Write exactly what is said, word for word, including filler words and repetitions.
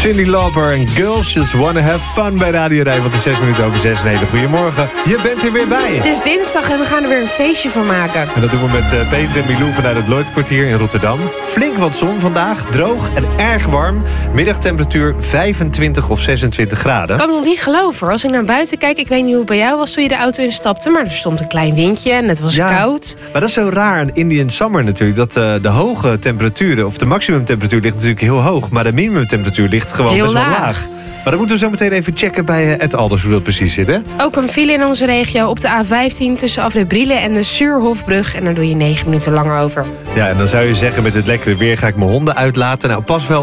Cyndi Lauper en Girls Just Wanna Have Fun bij Radio Rijn. Want het is zes minuten over zes. Een hele goede morgen. Je bent er weer bij. Het is dinsdag en we gaan er weer een feestje van maken. En dat doen we met uh, Peter en Milou vanuit het Lloydkwartier in Rotterdam. Flink wat zon vandaag, droog en erg warm. Middagtemperatuur vijfentwintig of zesentwintig graden. Ik kan het nog niet geloven hoor. Als ik naar buiten kijk, ik weet niet hoe het bij jou was toen je de auto instapte, maar er stond een klein windje en het was ja, koud. Maar dat is zo raar aan Indian Summer natuurlijk. Dat uh, de hoge temperaturen, of de maximumtemperatuur ligt natuurlijk heel hoog. Maar de minimumtemperatuur ligt gewoon heel best wel laag. laag. Maar dan moeten we zo meteen even checken bij Ed Alders hoe dat precies zit, hè? Ook een file in onze regio op de A vijftien tussen Afrit Brielen en de Suurhofbrug. En daar doe je negen minuten langer over. Ja, en dan zou je zeggen met het lekkere weer ga ik mijn honden uitlaten. Nou, pas wel